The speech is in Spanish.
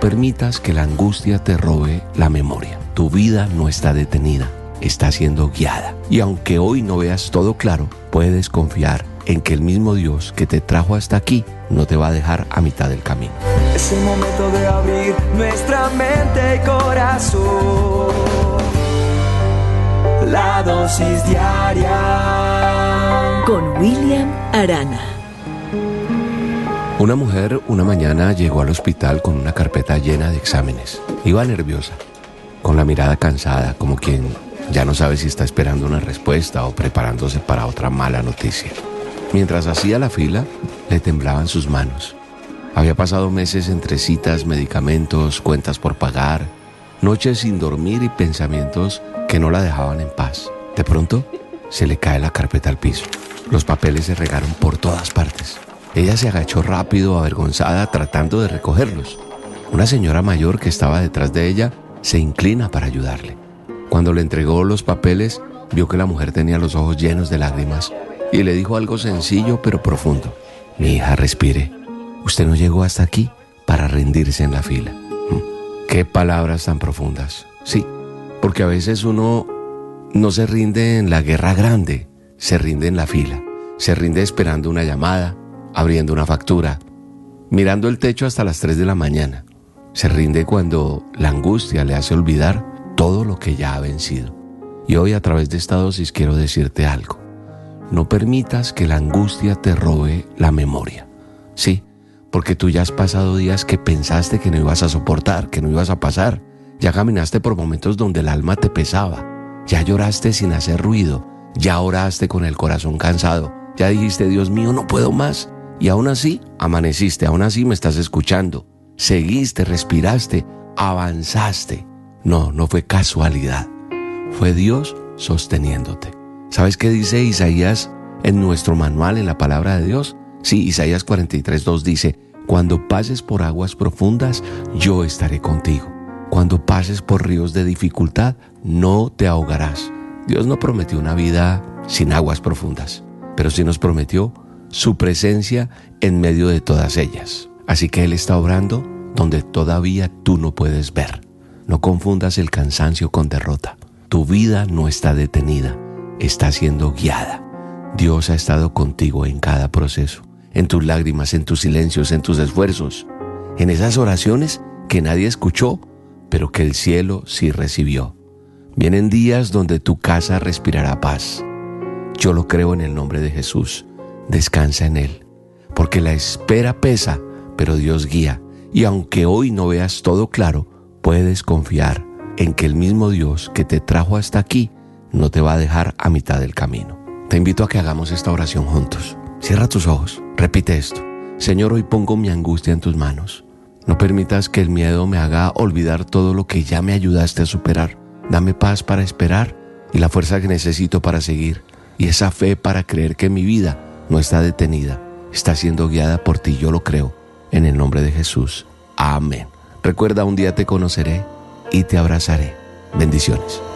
permitas que la angustia te robe la memoria. Tu vida no está detenida, está siendo guiada. Y aunque hoy no veas todo claro, puedes confiar en que el mismo Dios que te trajo hasta aquí no te va a dejar a mitad del camino. Es el momento de abrir nuestra mente y corazón. La dosis diaria con William Arana. Una mujer una mañana llegó al hospital con una carpeta llena de exámenes. Iba nerviosa, con la mirada cansada, como quien ya no sabe si está esperando una respuesta o preparándose para otra mala noticia. Mientras hacía la fila, le temblaban sus manos. Había pasado meses entre citas, medicamentos, cuentas por pagar, noches sin dormir y pensamientos que no la dejaban en paz. De pronto, se le cae la carpeta al piso. Los papeles se regaron por todas partes. Ella se agachó rápido, avergonzada, tratando de recogerlos. Una señora mayor que estaba detrás de ella se inclina para ayudarle. Cuando le entregó los papeles, vio que la mujer tenía los ojos llenos de lágrimas y le dijo algo sencillo pero profundo. Mi hija, respire. Usted no llegó hasta aquí para rendirse en la fila. Qué palabras tan profundas. Sí, porque a veces uno no se rinde en la guerra grande, se rinde en la fila. Se rinde esperando una llamada, abriendo una factura, mirando el techo hasta las 3 de la mañana. Se rinde cuando la angustia le hace olvidar todo lo que ya ha vencido. Y hoy a través de esta dosis quiero decirte algo. No permitas que la angustia te robe la memoria. Sí, porque tú ya has pasado días que pensaste que no ibas a soportar, que no ibas a pasar. Ya caminaste por momentos donde el alma te pesaba. Ya lloraste sin hacer ruido. Ya oraste con el corazón cansado. Ya dijiste, Dios mío, no puedo más. Y aún así, amaneciste, aún así me estás escuchando. Seguiste, respiraste, avanzaste. No fue casualidad. Fue Dios sosteniéndote. ¿Sabes qué dice Isaías en nuestro manual, en la palabra de Dios? Sí, Isaías 43:2 dice, cuando pases por aguas profundas, yo estaré contigo. Cuando pases por ríos de dificultad, no te ahogarás. Dios no prometió una vida sin aguas profundas, pero sí nos prometió su presencia en medio de todas ellas. Así que Él está obrando donde todavía tú no puedes ver. No confundas el cansancio con derrota. Tu vida no está detenida, está siendo guiada. Dios ha estado contigo en cada proceso, en tus lágrimas, en tus silencios, en tus esfuerzos, en esas oraciones que nadie escuchó, pero que el cielo sí recibió. Vienen días donde tu casa respirará paz. Yo lo creo en el nombre de Jesús. Descansa en Él, porque la espera pesa, pero Dios guía. Y aunque hoy no veas todo claro, puedes confiar en que el mismo Dios que te trajo hasta aquí no te va a dejar a mitad del camino. Te invito a que hagamos esta oración juntos. Cierra tus ojos, repite esto. Señor, hoy pongo mi angustia en tus manos. No permitas que el miedo me haga olvidar todo lo que ya me ayudaste a superar. Dame paz para esperar y la fuerza que necesito para seguir. Y esa fe para creer que mi vida no está detenida, está siendo guiada por ti, yo lo creo, en el nombre de Jesús. Amén. Recuerda, un día te conoceré y te abrazaré. Bendiciones.